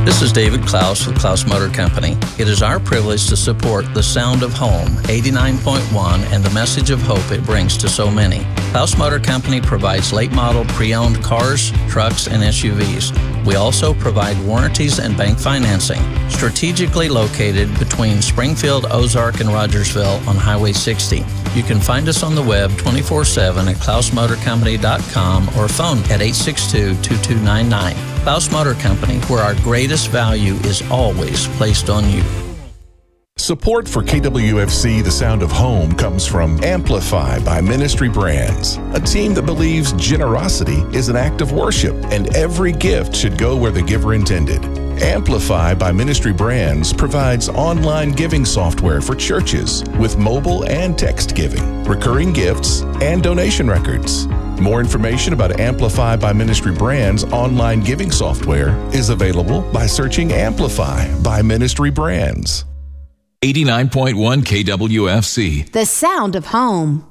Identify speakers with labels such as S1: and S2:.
S1: This is David Klaus with Klaus Motor Company. It is our privilege to support the sound of home, 89.1, and the message of hope it brings to so many. Klaus Motor Company provides late model pre-owned cars, trucks, and SUVs. We also provide warranties and bank financing. Strategically located between Springfield, Ozark, and Rogersville on Highway 60. You can find us on the web 24/7 at klausmotorcompany.com or phone at 862-2299. Klaus Motor Company, where our greatest value is always placed on you.
S2: Support for KWFC The Sound of Home comes from Amplify by Ministry Brands, a team that believes generosity is an act of worship and every gift should go where the giver intended. Amplify by Ministry Brands provides online giving software for churches with mobile and text giving, recurring gifts, and donation records. More information about Amplify by Ministry Brands online giving software is available by searching Amplify by Ministry Brands.
S3: 89.1 KWFC.
S4: The sound of home.